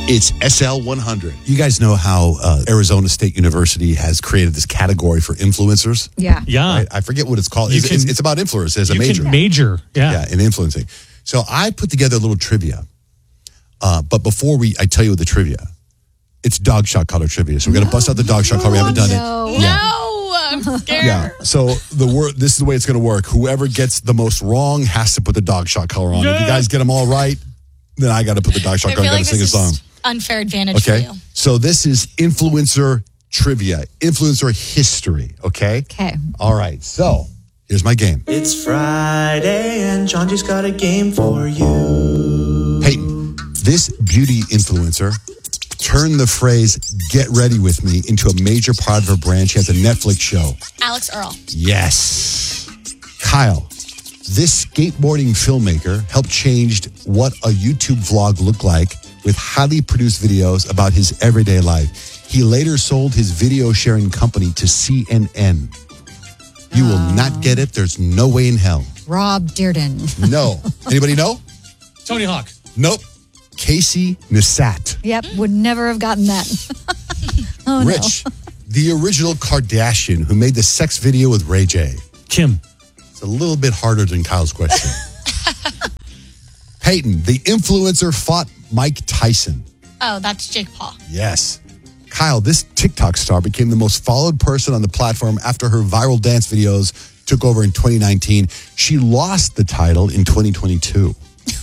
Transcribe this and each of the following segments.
It's SL100. You guys know how Arizona State University has created this category for influencers? Yeah. Right? I forget what it's called. It's about influence as a major. Major. Yeah, in influencing. So I put together a little trivia. But before I tell you the trivia, it's dog shot collar trivia. So we're going to bust out the dog shot collar. We haven't done it. No, I'm scared. Yeah. So this is the way it's going to work. Whoever gets the most wrong has to put the dog shot collar on. If you guys get them all right, then I got to put the dog shot collar. I got to sing a song. Unfair advantage for you. So this is influencer trivia, influencer history. Okay. All right. So here's my game. It's Friday and John-G's got a game for you. Peyton, this beauty influencer turned the phrase "get ready with me" into a major part of her brand. She has a Netflix show. Alex Earl. Yes. Kyle, this skateboarding filmmaker helped change what a YouTube vlog looked like with highly produced videos about his everyday life. He later sold his video sharing company to CNN. You will not get it. There's no way in hell. Rob Dearden. No. Anybody know? Tony Hawk. Nope. Casey Neistat. Yep, would never have gotten that. Rich, the original Kardashian who made the sex video with Ray J. Kim. It's a little bit harder than Kyle's question. Peyton, the influencer fought Mike Tyson. Oh, that's Jake Paul. Yes. Kyle, this TikTok star became the most followed person on the platform after her viral dance videos took over in 2019. She lost the title in 2022.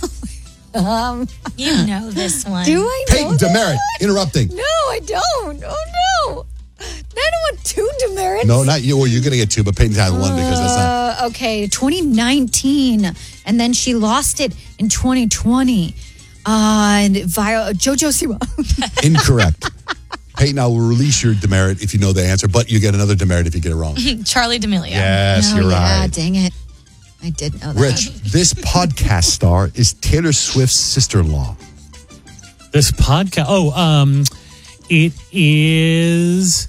You know this one. Do I know Peyton Demerit, interrupting. No, I don't. Oh, no. I don't want two demerits. No, not you. Well, you're going to get two, but Peyton's had one because that's not. Okay, 2019. And then she lost it in 2020. And via JoJo Siwa. Incorrect. Peyton, I will release your demerit if you know the answer, but you get another demerit if you get it wrong. Charlie D'Amelio. Yes, you're right. Dang it. I did know that. Rich, this podcast star is Taylor Swift's sister-in-law. This podcast. It is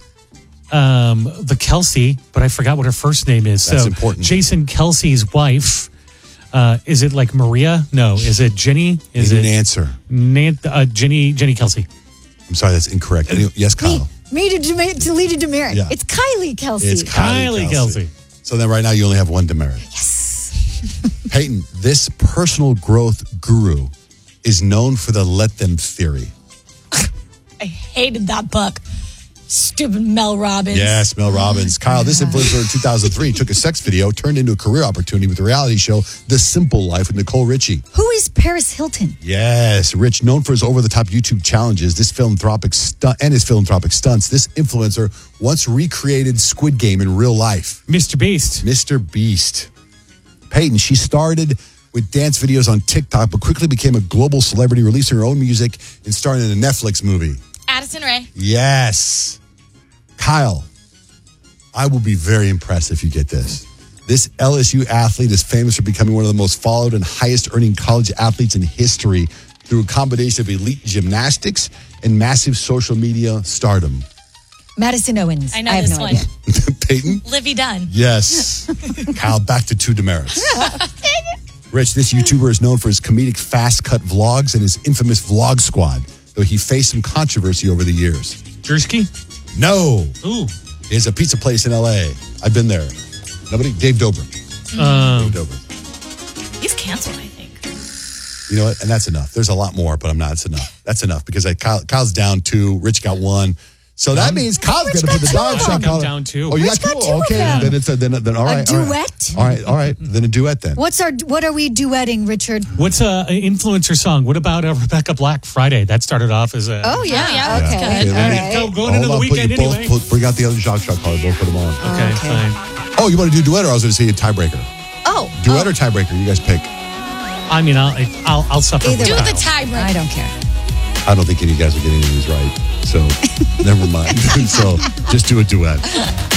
the Kelsey, but I forgot what her first name is. That's important. Jason Kelsey's wife. Is it like Maria? No. Is it Jenny? Is it an answer? Jenny Kelsey. I'm sorry, that's incorrect. Yes, Kyle. Me to lead a demerit. Yeah. It's Kylie Kelsey. It's Kylie Kelsey. So then right now you only have one demerit. Yes. Peyton, this personal growth guru is known for the let them theory. I hated that book. Stupid Mel Robbins. Yes, Mel Robbins. Kyle, this influencer in 2003 took a sex video, turned into a career opportunity with the reality show The Simple Life with Nicole Richie. Who is Paris Hilton? Yes, Rich, known for his over-the-top YouTube challenges, his philanthropic stunts, this influencer once recreated Squid Game in real life. Mr. Beast. Mr. Beast. Peyton, she started with dance videos on TikTok, but quickly became a global celebrity, releasing her own music and starring in a Netflix movie. Addison Rae. Yes. Kyle, I will be very impressed if you get this. This LSU athlete is famous for becoming one of the most followed and highest earning college athletes in history through a combination of elite gymnastics and massive social media stardom. Madison Owens. I know have this no one. idea. Peyton? Livy Dunn. Yes. Kyle, back to two demerits. Rich, this YouTuber is known for his comedic fast-cut vlogs and his infamous vlog squad, though he faced some controversy over the years. Jersky? No. Ooh. It's a pizza place in L.A. I've been there. Nobody? Dave Dobrik. Dave Dobrik. He's canceled, I think. You know what? And that's enough. There's a lot more, but I'm not. It's enough. That's enough because Kyle's down 2. Rich got 1. So that means Kyle's going to put the dog shot collar. I'm down 2. Oh, you Rich got 2? got 2 of Okay. them. Then it's then all right. A duet? All right. Then a duet then. What are we duetting, Richard? What's an influencer song? What about Rebecca Black Friday? That started off as a... Oh, yeah. yeah, Okay. that's good. All right. Going into the weekend anyway. Bring out the other dog shot collar. Both put them on. Okay, fine. Oh, you want to do duet or I was going to say a tiebreaker? Oh. Duet or tiebreaker? You guys pick. I mean, I'll suffer. Either Do with the Kyle. tiebreaker. I don't care. I don't think any of you guys are getting any of these right. So never mind. So just do a duet.